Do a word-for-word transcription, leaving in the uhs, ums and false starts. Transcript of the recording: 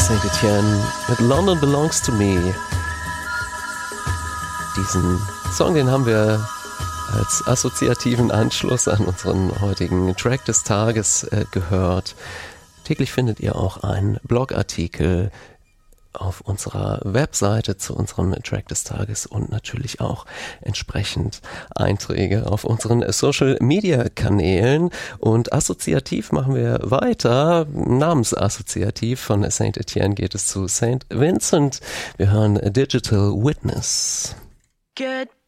Saint Etienne mit London Belongs to Me. Diesen Song, den haben wir als assoziativen Anschluss an unseren heutigen Track des Tages äh, gehört. Täglich findet ihr auch einen Blogartikel auf unserer Webseite zu unserem Track des Tages und natürlich auch entsprechend Einträge auf unseren Social-Media-Kanälen. Und assoziativ machen wir weiter. Namensassoziativ von Saint Etienne geht es zu Saint Vincent. Wir hören Digital Witness. Good